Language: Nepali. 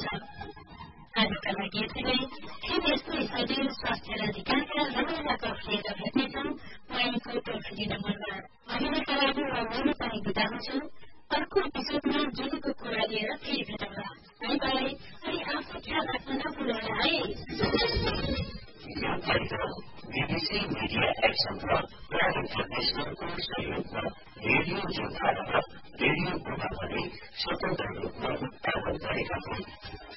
छ। आजका लागि यति नै। फेरि यस्तै सजिलो स्वास्थ्य र अधिकारका रमाइला गफ लिएर भेट्नेछौँ उहाँको टोल फ्री नम्बरमा। अहिलेका लागि म मौनी पनि बिदा हुन्छु। अर्को एपिसोडमा जुलीको कुरा लिएर फेरि भेटौँला। By by. अनि आफ्नो ख्याल राख्न नभुल्नुहोला है। यो कार्यक्रम BBC मिडिया एक्सन र प्राइम इन्टरनेसनलको सहयोगमा रेडियो जोधपुर र रेडियो गुम्बा पनि स्वतन्त्र रूपमा उत्पादन गरेका हुन्।